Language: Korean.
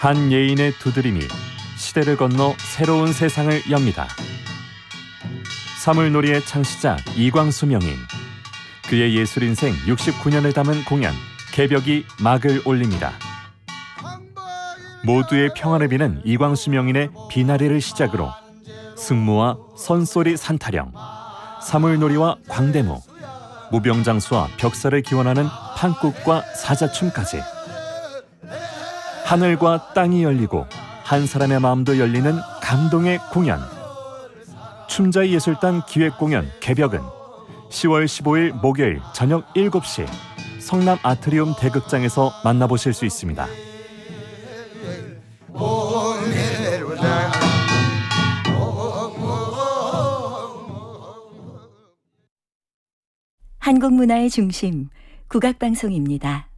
한 예인의 두드림이 시대를 건너 새로운 세상을 엽니다. 사물놀이의 창시자 이광수 명인, 그의 예술인생 69년을 담은 공연 개벽이 막을 올립니다. 모두의 평화를 비는 이광수 명인의 비나리를 시작으로 승무와 선소리 산타령, 사물놀이와 광대무, 무병장수와 벽사를 기원하는 판국과 사자춤까지 하늘과 땅이 열리고 한 사람의 마음도 열리는 감동의 공연. 춤자의 예술단 기획공연 개벽은 10월 15일 목요일 저녁 7시 성남 아트리움 대극장에서 만나보실 수 있습니다. 한국 문화의 중심 국악방송입니다.